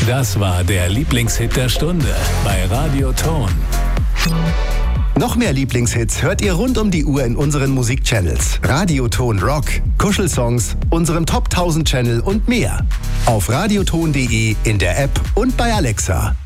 Das war der Lieblingshit der Stunde bei Radio Ton. Noch mehr Lieblingshits hört ihr rund um die Uhr in unseren Musikchannels. Radio Ton Rock, Kuschelsongs, unserem Top 1000 Channel und mehr. Auf radioton.de, in der App und bei Alexa.